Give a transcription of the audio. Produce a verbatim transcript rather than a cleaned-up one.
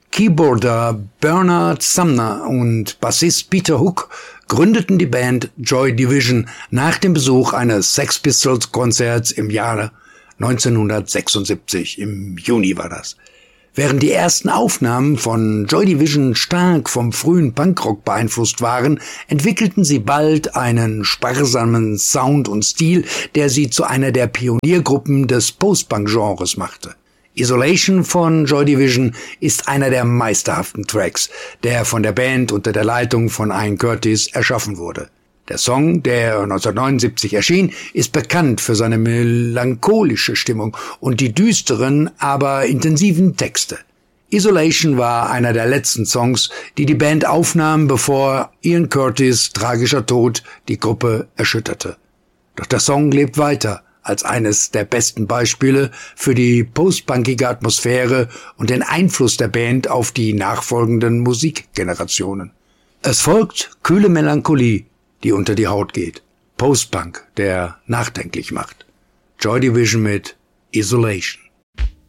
Keyboarder Bernard Sumner und Bassist Peter Hook gründeten die Band Joy Division nach dem Besuch eines Sex Pistols Konzerts im Jahre neunzehnhundertsechsundsiebzig, im Juni war das. Während die ersten Aufnahmen von Joy Division stark vom frühen Punkrock beeinflusst waren, entwickelten sie bald einen sparsamen Sound und Stil, der sie zu einer der Pioniergruppen des Post-Punk-Genres machte. Isolation von Joy Division ist einer der meisterhaften Tracks, der von der Band unter der Leitung von Ian Curtis erschaffen wurde. Der Song, der neunzehnhundertneunundsiebzig erschien, ist bekannt für seine melancholische Stimmung und die düsteren, aber intensiven Texte. Isolation war einer der letzten Songs, die die Band aufnahm, bevor Ian Curtis' tragischer Tod die Gruppe erschütterte. Doch der Song lebt weiter als eines der besten Beispiele für die postpunkige Atmosphäre und den Einfluss der Band auf die nachfolgenden Musikgenerationen. Es folgt kühle Melancholie, die unter die Haut geht. Postpunk, der nachdenklich macht. Joy Division mit Isolation.